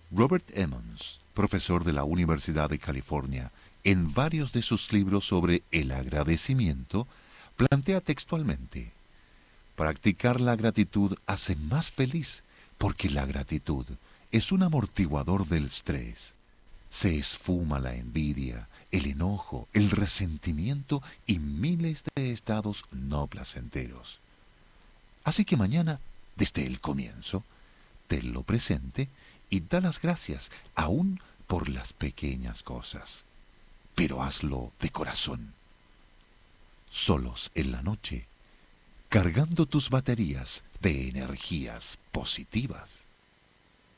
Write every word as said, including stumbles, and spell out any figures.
Robert Emmons, profesor de la Universidad de California, en varios de sus libros sobre el agradecimiento, plantea textualmente: practicar la gratitud hace más feliz porque la gratitud es un amortiguador del estrés. Se esfuma la envidia, el enojo, el resentimiento y miles de estados no placenteros. Así que mañana, desde el comienzo, tenlo presente y da las gracias aún por las pequeñas cosas. Pero hazlo de corazón. Solos en la noche, cargando tus baterías de energías positivas.